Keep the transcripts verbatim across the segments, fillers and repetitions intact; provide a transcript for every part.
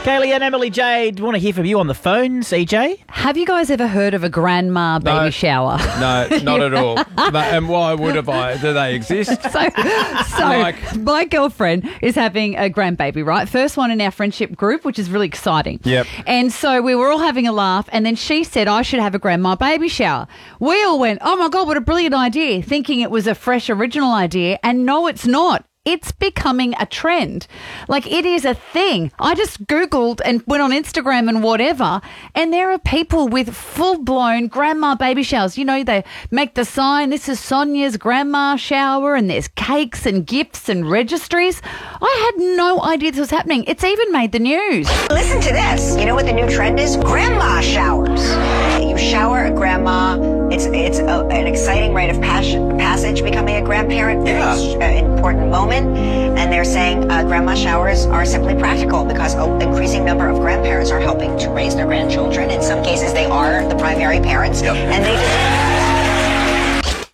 Kaylee and Emily Jade, want to hear from you on the phone, C J? Have you guys ever heard of a grandma baby No. shower? No, not at all. But, and why would have I? Do they exist? So, so Like- my girlfriend is having a grandbaby, right? First one in our friendship group, which is really exciting. Yep. And so we were all having a laugh, and then she said I should have a grandma baby shower. We all went, oh my God, what a brilliant idea, thinking it was a fresh, original idea. And no, it's not. It's becoming a trend. Like, it is a thing. I just Googled and went on Instagram and whatever, and there are people with full-blown grandma baby showers. You know, they make the sign, this is Sonia's grandma shower, and there's cakes and gifts and registries. I had no idea this was happening. It's even made the news. Listen to this. You know what the new trend is? Grandma showers. You shower a grandma. It's it's a, an exciting rite of passion, passage becoming a grandparent. Yeah. Very uh, important moment. And they're saying uh, grandma showers are simply practical because an increasing number of grandparents are helping to raise their grandchildren. In some cases, they are the primary parents. Yep. And they just...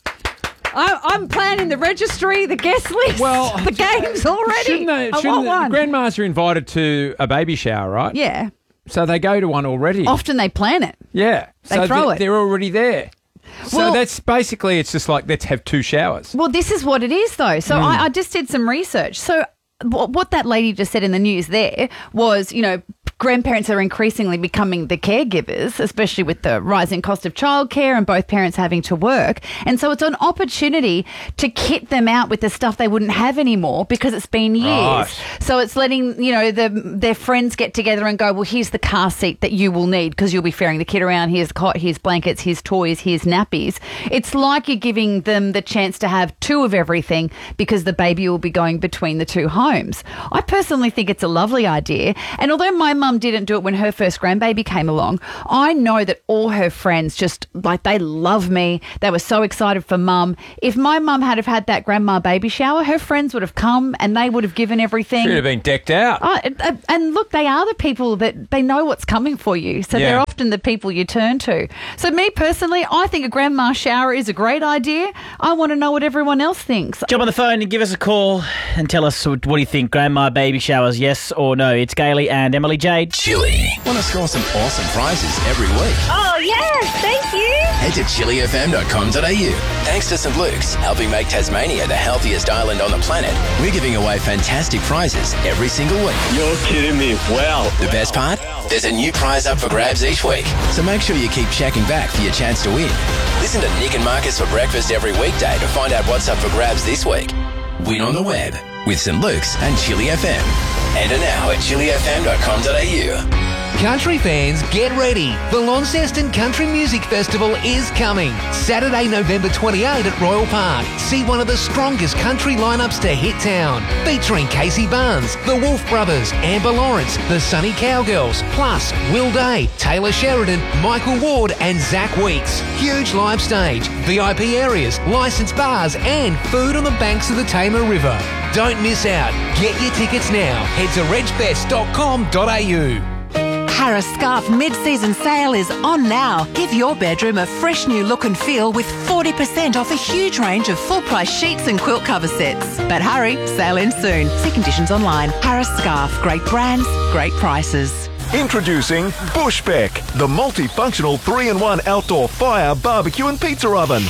I, I'm planning the registry, the guest list, Well, the games already. Shouldn't they? I Shouldn't want one. grandmas are invited to a baby shower, right? Yeah. So they go to one already. Often they plan it. Yeah. They so throw they- it. They're already there. So Well- that's basically, it's just like, let's have two showers. Well, this is what it is, though. So I, I just did some research. So what, what that lady just said in the news there was, you know, grandparents are increasingly becoming the caregivers, especially with the rising cost of childcare and both parents having to work. And so it's an opportunity to kit them out with the stuff they wouldn't have anymore because it's been years. Right. So it's letting, you know, the, their friends get together and go, well, here's the car seat that you will need because you'll be ferrying the kid around. Here's the cot, here's blankets, here's toys, here's nappies. It's like you're giving them the chance to have two of everything because the baby will be going between the two homes. I personally think it's a lovely idea. And although my mum didn't do it when her first grandbaby came along, I know that all her friends just, like, they love me. They were so excited for mum. If my mum had have had that grandma baby shower, her friends would have come and they would have given everything. Should have been decked out. Oh, and- and look, they are the people that they know what's coming for you. So Yeah. they're often the people you turn to. So me personally, I think a grandma shower is a great idea. I want to know what everyone else thinks. Jump on the phone and give us a call and tell us what do you think, grandma baby showers, yes or no? It's Kaylee and Emily Jade. Chili. Want to score some awesome prizes every week? Oh, yes. Thank you. Head to chili f m dot com dot a u. Thanks to Saint Luke's, helping make Tasmania the healthiest island on the planet, we're giving away fantastic prizes every single week. You're kidding me. Wow. The best part? There's a new prize up for grabs each week, so make sure you keep checking back for your chance to win. Listen to Nick and Marcus for breakfast every weekday to find out what's up for grabs this week. Win on the web with Saint Luke's and Chili F M. Enter now at chili f m dot com dot a u. Country fans, get ready. The Launceston Country Music Festival is coming. Saturday, November twenty-eighth at Royal Park. See one of the strongest country lineups to hit town. Featuring Casey Barnes, the Wolf Brothers, Amber Lawrence, the Sunny Cowgirls, plus Will Day, Taylor Sheridan, Michael Ward and Zach Weeks. Huge live stage, V I P areas, licensed bars and food on the banks of the Tamar River. Don't miss out. Get your tickets now. Head to reg fest dot com dot a u. Harris Scarf mid-season sale is on now. Give your bedroom a fresh new look and feel with forty percent off a huge range of full-price sheets and quilt cover sets. But hurry, sale ends soon. See conditions online. Harris Scarf, great brands, great prices. Introducing Bushbeck, the multifunctional three in one outdoor fire, barbecue and pizza oven.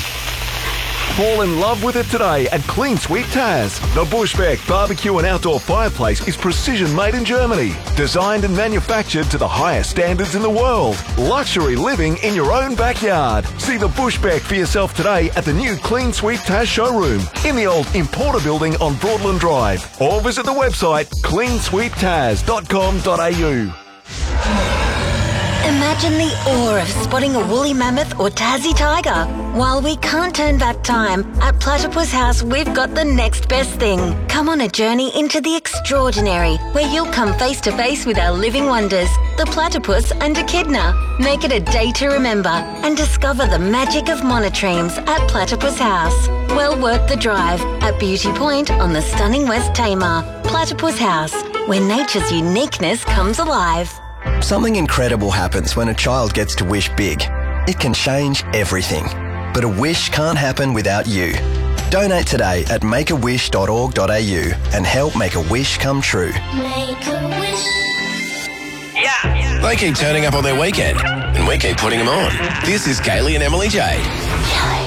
Fall in love with it today at Clean Sweep Taz. The Bushbeck barbecue and outdoor fireplace is precision made in Germany. Designed and manufactured to the highest standards in the world. Luxury living in your own backyard. See the Bushbeck for yourself today at the new Clean Sweep Taz showroom in the old Importer building on Broadland Drive. Or visit the website clean sweep taz dot com dot a u. Imagine the awe of spotting a woolly mammoth or Tassie tiger. While we can't turn back time, at Platypus House we've got the next best thing. Come on a journey into the extraordinary, where you'll come face to face with our living wonders, the platypus and echidna. Make it a day to remember and discover the magic of monotremes at Platypus House. Well worth the drive at Beauty Point on the stunning West Tamar. Platypus House, where nature's uniqueness comes alive. Something incredible happens when a child gets to wish big. It can change everything. But a wish can't happen without you. Donate today at make a wish dot org dot a u and help make a wish come true. Make a wish. They keep turning up on their weekend, and we keep putting them on. This is Kaylee and Emily Jade.